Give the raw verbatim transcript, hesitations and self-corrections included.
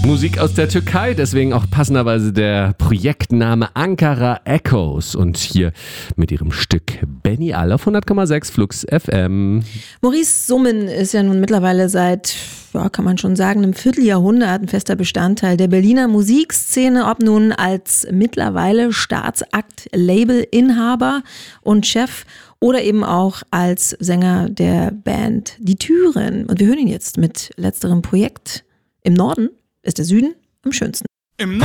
Musik aus der Türkei, deswegen auch passenderweise der Projektname Ankara Echoes und hier mit ihrem Stück Beni Al auf hundert Komma sechs Flux F M. Maurice Summen ist ja nun mittlerweile seit, ja, kann man schon sagen, einem Vierteljahrhundert ein fester Bestandteil der Berliner Musikszene, ob nun als mittlerweile Staatsakt-Label-Inhaber und Chef oder eben auch als Sänger der Band Die Türen. Und wir hören ihn jetzt mit letzterem Projekt. Im Norden ist der Süden am schönsten. Im